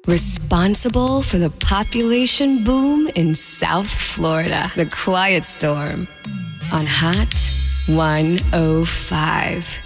responsible for the population boom in South Florida. The Quiet Storm on Hot 105.